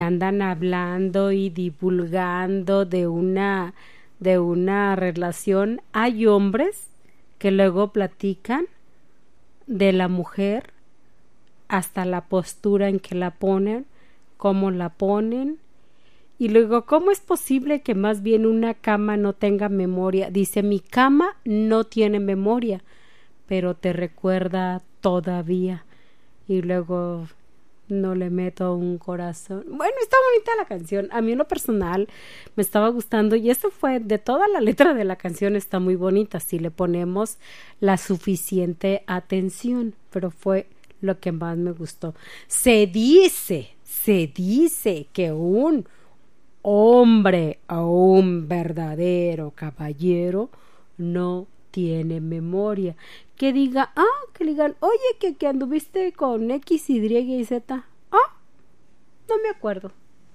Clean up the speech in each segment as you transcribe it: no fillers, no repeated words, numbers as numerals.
andan hablando y divulgando de una relación. Hay hombres que luego platican de la mujer hasta la postura en que la ponen, cómo la ponen. Y luego, ¿cómo es posible que más bien una cama no tenga memoria? Dice, mi cama no tiene memoria, pero te recuerda todavía. Y luego no le meto un corazón. Bueno, está bonita la canción. A mí en lo personal me estaba gustando y esto fue de toda la letra de la canción, está muy bonita si le ponemos la suficiente atención, pero fue lo que más me gustó. Se dice que un hombre o un verdadero caballero no tiene memoria. Que diga, que le digan, oye, que anduviste con X, Y y Z. No me acuerdo.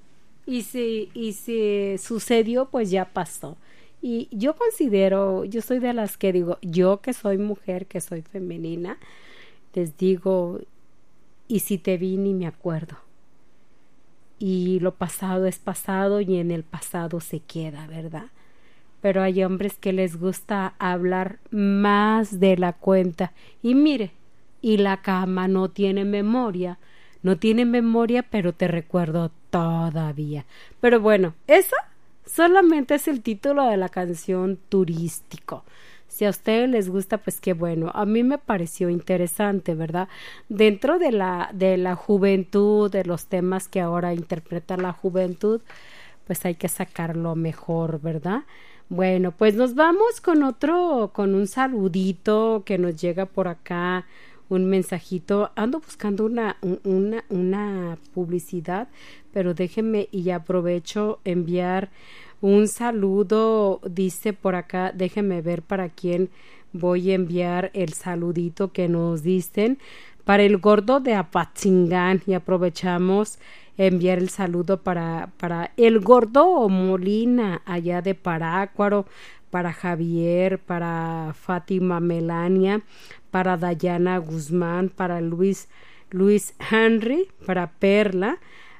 Y si sucedió, pues ya pasó. Y yo soy de las que digo, yo que soy mujer, que soy femenina, les digo, y si te vi ni me acuerdo. Y lo pasado es pasado y en el pasado se queda, ¿verdad? Pero hay hombres que les gusta hablar más de la cuenta. Y mire, y la cama no tiene memoria. No tiene memoria, pero te recuerdo todavía. Pero bueno, eso solamente es el título de la canción Turístico. Si a ustedes les gusta, pues qué bueno. A mí me pareció interesante, ¿verdad? Dentro de la juventud, de los temas que ahora interpreta la juventud, pues hay que sacarlo mejor, ¿verdad? Bueno, pues nos vamos con un saludito que nos llega por acá, un mensajito. Ando buscando una publicidad, pero déjenme y aprovecho enviar un saludo, dice por acá, déjenme ver para quién voy a enviar el saludito que nos dicen. Para el gordo de Apatzingán, y aprovechamos enviar el saludo para el gordo Molina, allá de Parácuaro, para Javier, para Fátima Melania, para Dayana Guzmán, para Luis Henry, para Perla,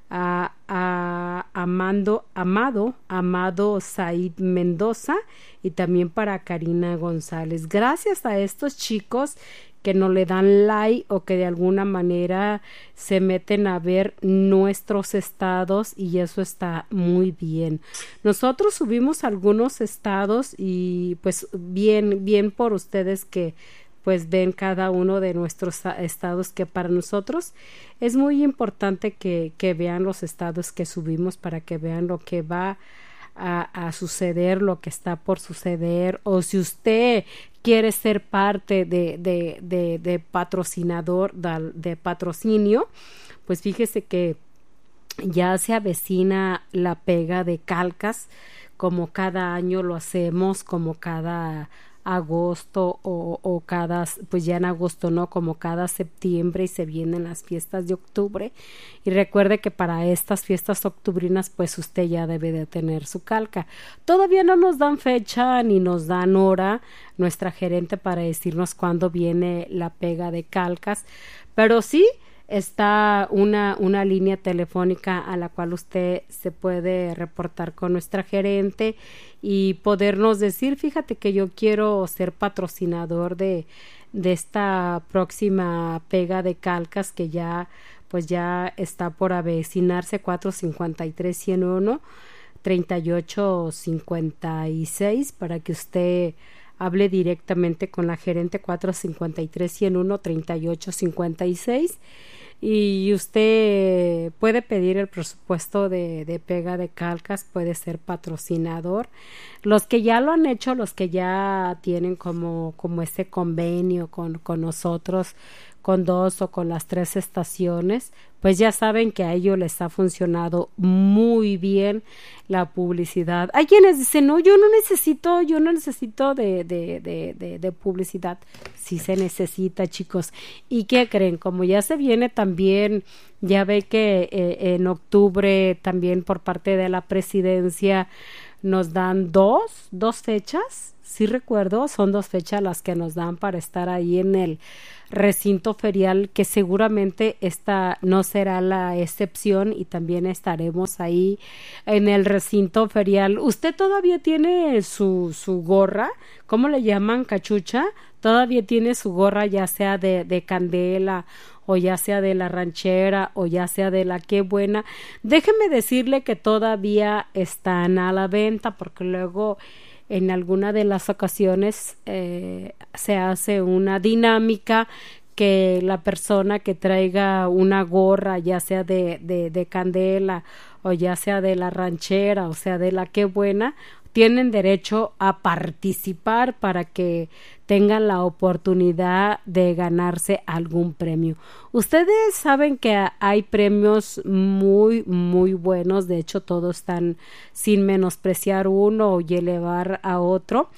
Amado Said Mendoza y también para Karina González. Gracias a estos chicos que no le dan like o que de alguna manera se meten a ver nuestros estados y eso está muy bien. Nosotros subimos algunos estados y pues bien por ustedes que pues ven cada uno de nuestros estados, que para nosotros es muy importante que vean los estados que subimos para que vean lo que va a suceder, lo que está por suceder, o si usted quiere ser parte de patrocinador, de patrocinio, pues fíjese que ya se avecina la pega de Calcas, como cada año lo hacemos, como cada agosto o cada, pues ya en agosto no, como cada septiembre, y se vienen las fiestas de octubre. Y recuerde que para estas fiestas octubrinas pues usted ya debe de tener su calca. Todavía no nos dan fecha ni nos dan hora nuestra gerente para decirnos cuándo viene la pega de Calcas, pero sí está una línea telefónica a la cual usted se puede reportar con nuestra gerente y podernos decir, fíjate que yo quiero ser patrocinador de esta próxima pega de Calcas, que ya pues ya está por avecinarse. 453-101 3856, para que usted hable directamente con la gerente. 453-101 3856, y usted puede pedir el presupuesto de pega de Calcas, puede ser patrocinador. Los que ya lo han hecho, los que ya tienen como este convenio con nosotros, con 2 o con las 3 estaciones, pues ya saben que a ellos les ha funcionado muy bien la publicidad. Hay quienes dicen, no, yo no necesito de publicidad. Sí se necesita, chicos. ¿Y qué creen? Como ya se viene también, ya ve que en octubre también por parte de la presidencia nos dan dos fechas, sí recuerdo, son 2 fechas las que nos dan para estar ahí en el recinto ferial, que seguramente esta no será la excepción y también estaremos ahí en el recinto ferial. ¿Usted todavía tiene su gorra? ¿Cómo le llaman? ¿Cachucha? ¿Todavía tiene su gorra, ya sea de candela o ya sea de la ranchera o ya sea de la qué buena? Déjeme decirle que todavía están a la venta, porque luego en alguna de las ocasiones se hace una dinámica que la persona que traiga una gorra, ya sea de candela o ya sea de la ranchera o sea de la qué buena, tienen derecho a participar para que tengan la oportunidad de ganarse algún premio. Ustedes saben que hay premios muy, muy buenos, de hecho todos están, sin menospreciar uno y elevar a otro.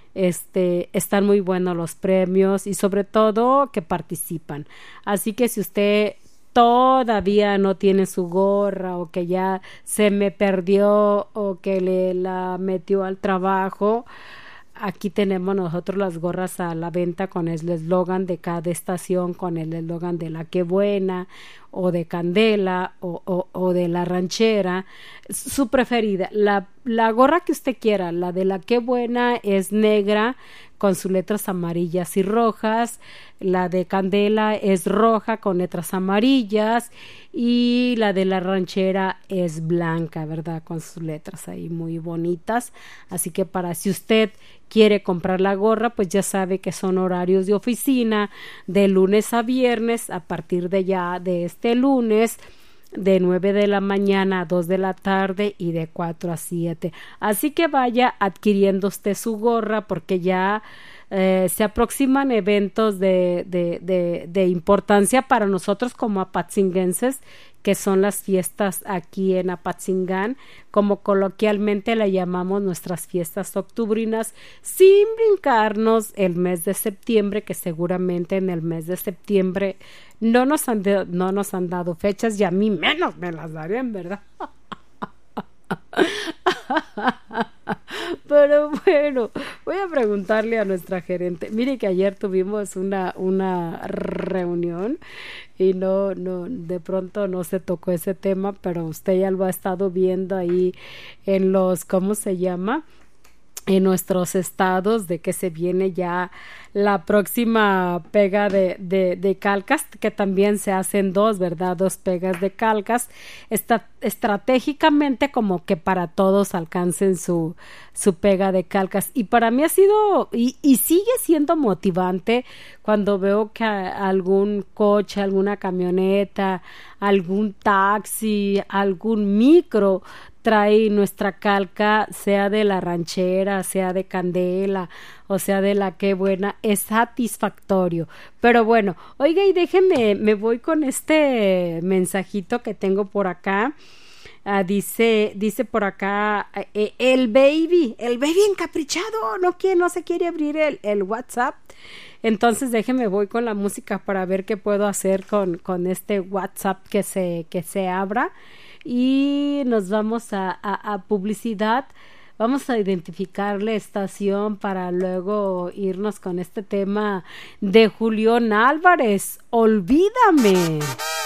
Están muy buenos los premios y sobre todo que participan. Así que si usted todavía no tiene su gorra o que ya se me perdió o que le la metió al trabajo, aquí tenemos nosotros las gorras a la venta con el eslogan de cada estación, con el eslogan de la que buena o de candela o de la ranchera, su preferida. La gorra que usted quiera, la de la que buena es negra con sus letras amarillas y rojas, la de candela es roja con letras amarillas y la de la ranchera es blanca, ¿verdad? Con sus letras ahí muy bonitas. Así que para si usted quiere comprar la gorra, pues ya sabe que son horarios de oficina de lunes a viernes, a partir de ya de este lunes, de 9 de la mañana a 2 de la tarde y de 4 a 7. Así que vaya adquiriendo usted su gorra, porque ya se aproximan eventos de importancia para nosotros como apatzinguenses, que son las fiestas aquí en Apatzingán, como coloquialmente le llamamos nuestras fiestas octubrinas, sin brincarnos el mes de septiembre, que seguramente en el mes de septiembre no nos han dado fechas y a mí menos me las darían, ¿verdad? Pero bueno, voy a preguntarle a nuestra gerente. Mire que ayer tuvimos una reunión y no, de pronto no se tocó ese tema, pero usted ya lo ha estado viendo ahí en los, ¿cómo se llama?, en nuestros estados, de que se viene ya la próxima pega de calcas, que también se hacen dos, ¿verdad? Dos pegas de calcas, estratégicamente, como que para todos alcancen su pega de calcas. Y para mí ha sido y sigue siendo motivante cuando veo que algún coche, alguna camioneta, algún taxi, algún micro trae nuestra calca, sea de la ranchera, sea de candela o sea de la que buena. Es satisfactorio. Pero bueno, oiga, y déjeme, me voy con este mensajito que tengo por acá. Dice por acá, el baby encaprichado, no se quiere abrir el WhatsApp. Entonces déjeme, voy con la música para ver qué puedo hacer con este WhatsApp que se abra. Y nos vamos a publicidad. Vamos a identificar la estación para luego irnos con este tema de Julián Álvarez, Olvídame.